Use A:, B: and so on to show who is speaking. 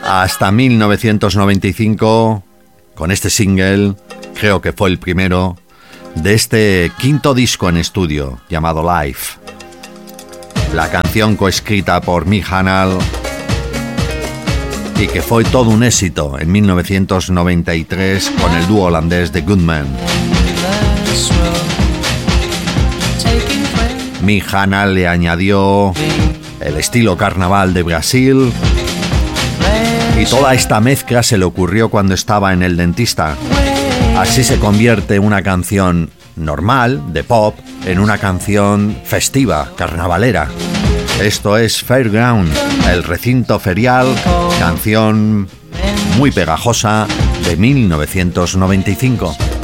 A: hasta 1995 con este single, creo que fue el primero de este quinto disco en estudio llamado Live. La canción coescrita por Mick Hucknall y que fue todo un éxito en 1993 con el dúo holandés The Good Men. Mick Hucknall le añadió el estilo carnaval de Brasil y toda esta mezcla se le ocurrió cuando estaba en el dentista. Así se convierte una canción normal, de pop, en una canción festiva, carnavalera. Esto es Fairground, el recinto ferial, canción muy pegajosa de 1995.